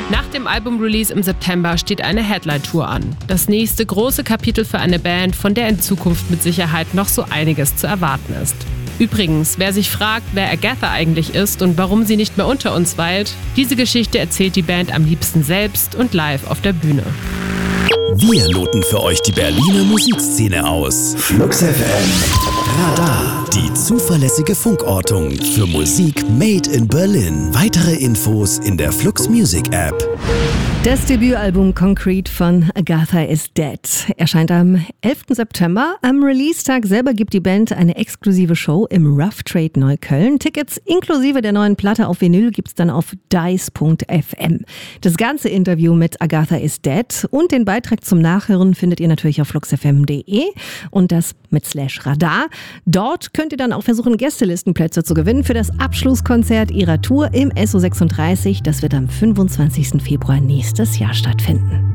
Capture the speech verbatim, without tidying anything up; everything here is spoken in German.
Nach dem Album-Release im September steht eine Headline-Tour an. Das nächste große Kapitel für eine Band, von der in Zukunft mit Sicherheit noch so einiges zu erwarten ist. Übrigens, wer sich fragt, wer Agatha eigentlich ist und warum sie nicht mehr unter uns weilt, diese Geschichte erzählt die Band am liebsten selbst und live auf der Bühne. Wir loten für euch die Berliner Musikszene aus. Flux F M Radar, die zuverlässige Funkortung für Musik made in Berlin. Weitere Infos in der Flux Music App. Das Debütalbum Concrete von Agatha is Dead erscheint am elften September. Am Release-Tag selber gibt die Band eine exklusive Show im Rough Trade Neukölln. Tickets inklusive der neuen Platte auf Vinyl gibt's dann auf dice punkt f m. Das ganze Interview mit Agatha is Dead und den Beitrag zum Nachhören findet ihr natürlich auf flux f m punkt d e und das mit Slash Radar. Dort könnt ihr dann auch versuchen, Gästelistenplätze zu gewinnen für das Abschlusskonzert ihrer Tour im S O sechsunddreißig. Das wird am fünfundzwanzigsten Februar nächstes Jahr stattfinden.